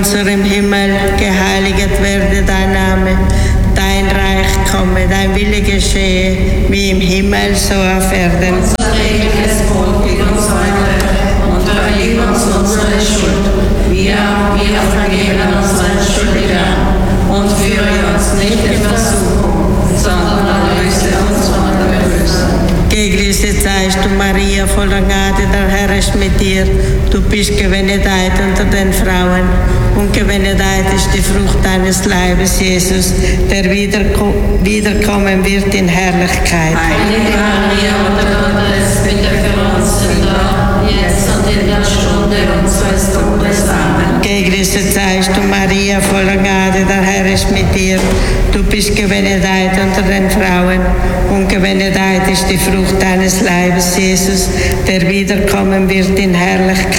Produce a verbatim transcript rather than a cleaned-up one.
unser im Himmel, geheiligt werde dein Name. Dein Reich komme, dein Wille geschehe, wie im Himmel, so auf Erden. Unser tägliches Brot gib uns heute und vergib uns unsere Schuld, wie auch wir vergeben unseren Schuldigern. Und führe uns nicht in Versuchung, sondern erlöse uns von der Bösen. Gegrüßet seist du, Maria, voller Gnade, der Herr ist mit dir. Du bist gebenedeit unter den Frauen und gebenedeit ist die Frucht deines Leibes, Jesus, der wiederko- wiederkommen wird in Herrlichkeit. Heilige Maria, Mutter Gottes, bitte für uns Sünder, jetzt und in der Stunde unseres Todes. Amen. Gegrüßet seist du, Maria, voller Gnade, der Herr ist mit dir. Du bist gebenedeit unter den Frauen und gebenedeit ist die Frucht deines Leibes, Jesus, der wiederkommen wird in Herrlichkeit.